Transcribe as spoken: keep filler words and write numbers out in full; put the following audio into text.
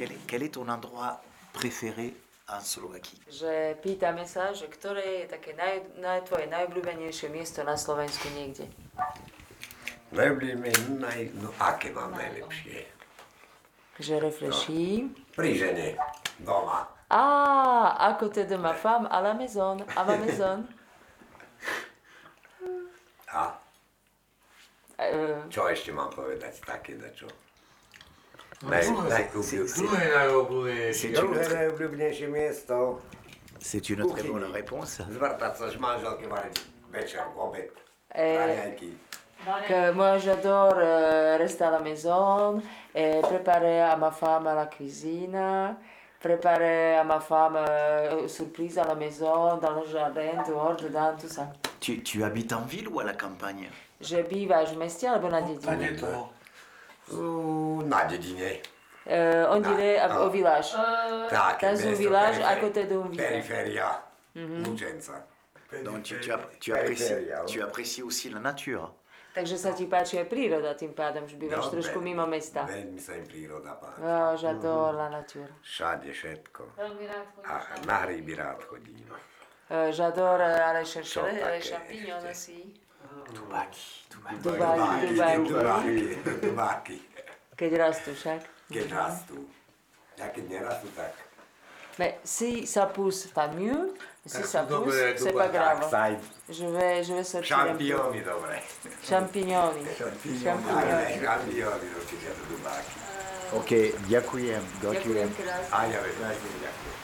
Quel est, quel est ton endroit préféré en Slovaquie? Že pýtame sa, že ktoré je také naj, naj, tvoje najobľúbenejšie miesto na Slovensku niekde? Najobľúbenejšie, naj, no aké mám najlepšie? Že refleší. No, pri žene, doma. Á, ako teda ma fam à la maison, à ma maison. A? Uh, Čo ešte mám povedať také dačo? Naj, najobľúbenejšie. Druhé najobľúbenejšie. Druhé najobľúbenejšie miesto. C'est une très bonne réponse. Zvrtať sa, že manželke variť večer, obed, Eh, raňajky. que moi j'adore euh, rester à la maison et préparer à ma femme la cuisine, préparer à ma femme euh, surprise à la maison, dans le jardin, dehors, dedans, tout ça. Tu, tu habites en ville ou à la campagne? Že bývaš v meste alebo na dedine? Kde to? Uh, na dedine. Euh, on Na- dirait no. au village. Tak, Dans un village à côté d'un village. Periféria, Lučenca. Donc tu, tu, app- tu apprécies, Périphérie, tu apprécies aussi la nature. Takže sa ti páči aj príroda tým pádom, že bývaš No, trošku veľmi- mimo mesta. Veľmi sa im príroda páči. Oh, j'adore la nature. Všade všetko. Veľmi rád chodíš A na na hríby rád chodím. Euh, j'adore euh, aller chercher Čo les, les také champignons ešte? aussi. Tubaki, tubaki. Dubáky, dubáky. Dubáky, dubáky. Keď rastú však. Keď rastú. A keď nerastú, tak... Mais si ça pousse, tant mieux. Si Tak ça sú pousse, dobré c'est dubáky. pas grave. Tak sa aj Je vais, je vais sortir un peu. šampióny, dobre. Champignoni. Šampióny. Šampióny, určite to dubáky. Ok, ďakujem, ďakujem. Ďakujem krásne. A ja veľmi ďakujem.